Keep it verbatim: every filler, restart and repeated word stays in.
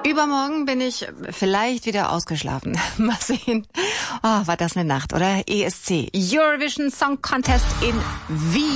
Übermorgen bin ich vielleicht wieder ausgeschlafen. Mal sehen. Oh, war das eine Nacht, oder? E S C, Eurovision Song Contest in Wien.